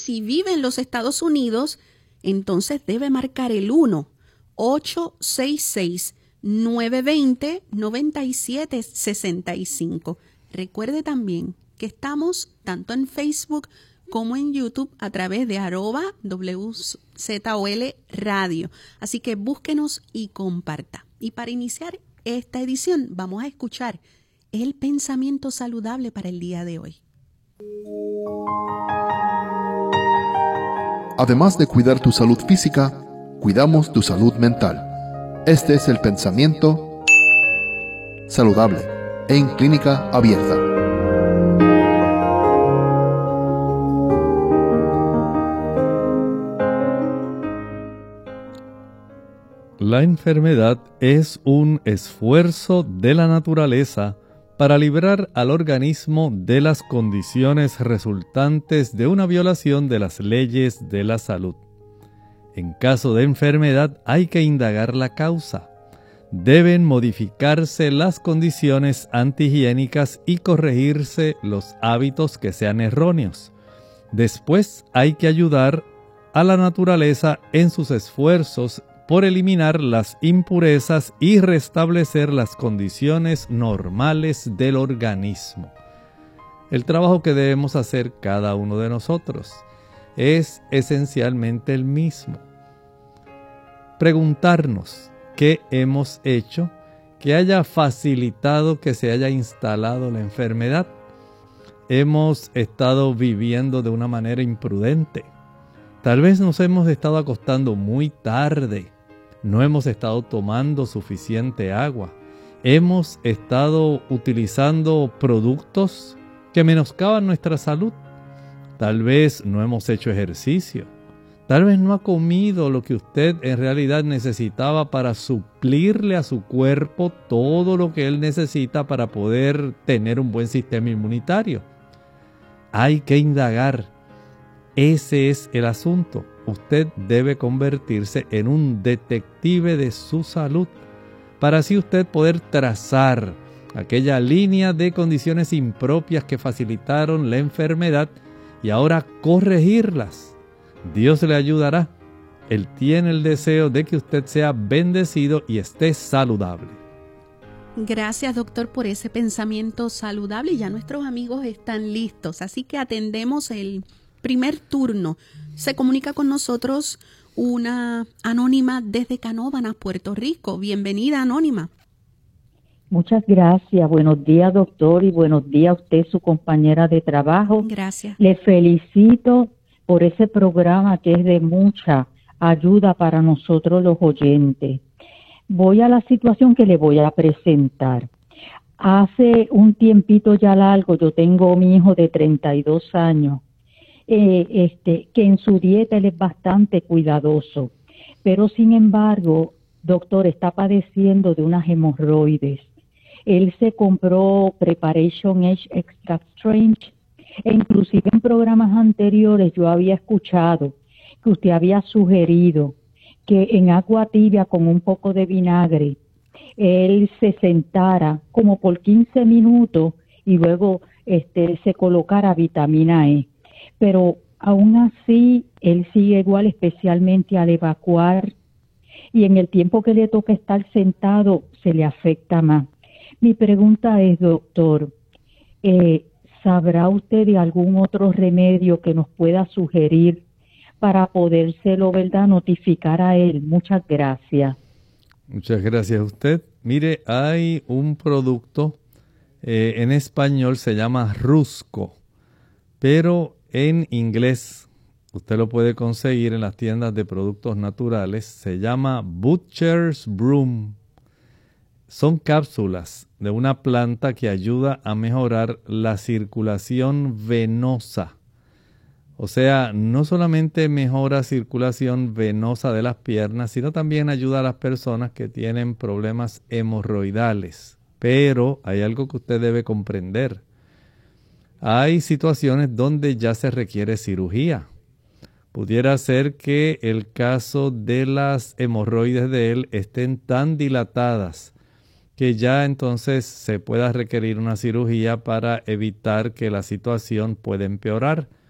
si vive en los Estados Unidos, entonces debe marcar el 1-866-920-9765. Recuerde también que estamos tanto en Facebook como en YouTube a través de @WZOL Radio. Así que búsquenos y comparta. Y para iniciar esta edición vamos a escuchar el pensamiento saludable para el día de hoy. Además de cuidar tu salud física, cuidamos tu salud mental. Este es el pensamiento saludable en Clínica Abierta. La enfermedad es un esfuerzo de la naturaleza para librar al organismo de las condiciones resultantes de una violación de las leyes de la salud. En caso de enfermedad hay que indagar la causa. Deben modificarse las condiciones antihigiénicas y corregirse los hábitos que sean erróneos. Después hay que ayudar a la naturaleza en sus esfuerzos por eliminar las impurezas y restablecer las condiciones normales del organismo. El trabajo que debemos hacer cada uno de nosotros es esencialmente el mismo. Preguntarnos qué hemos hecho que haya facilitado que se haya instalado la enfermedad. Hemos estado viviendo de una manera imprudente. Tal vez nos hemos estado acostando muy tarde. No hemos estado tomando suficiente agua. Hemos estado utilizando productos que menoscaban nuestra salud. Tal vez no hemos hecho ejercicio. Tal vez no ha comido lo que usted en realidad necesitaba para suplirle a su cuerpo todo lo que él necesita para poder tener un buen sistema inmunitario. Hay que indagar. Ese es el asunto. Usted debe convertirse en un detective de su salud para así usted poder trazar aquella línea de condiciones impropias que facilitaron la enfermedad y ahora corregirlas. Dios le ayudará. Él tiene el deseo de que usted sea bendecido y esté saludable. Gracias, doctor, por ese pensamiento saludable. Y ya nuestros amigos están listos, así que atendemos el primer turno. Se comunica con nosotros una anónima desde Canóvanas, Puerto Rico. Bienvenida, anónima. Muchas gracias. Buenos días, doctor, y buenos días a usted, su compañera de trabajo. Gracias. Le felicito por ese programa que es de mucha ayuda para nosotros los oyentes. Voy a la situación que le voy a presentar. Hace un tiempito ya largo, yo tengo mi hijo de 32 años, que en su dieta él es bastante cuidadoso, pero sin embargo, doctor, está padeciendo de unas hemorroides. Él se compró Preparation Age Extra Strength, e inclusive en programas anteriores yo había escuchado que usted había sugerido que en agua tibia con un poco de vinagre él se sentara como por 15 minutos y luego se colocara vitamina E. Pero aún así él sigue igual, especialmente al evacuar, y en el tiempo que le toca estar sentado se le afecta más. Mi pregunta es, doctor, ¿sabrá usted de algún otro remedio que nos pueda sugerir para podérselo, verdad, notificar a él? Muchas gracias. Muchas gracias a usted. Mire, hay un producto, en español se llama Rusco, pero en inglés usted lo puede conseguir en las tiendas de productos naturales. Se llama Butcher's Broom. Son cápsulas de una planta que ayuda a mejorar la circulación venosa. O sea, no solamente mejora circulación venosa de las piernas, sino también ayuda a las personas que tienen problemas hemorroidales. Pero hay algo que usted debe comprender. Hay situaciones donde ya se requiere cirugía. Pudiera ser que el caso de las hemorroides de él estén tan dilatadas que ya entonces se pueda requerir una cirugía para evitar que la situación pueda empeorar.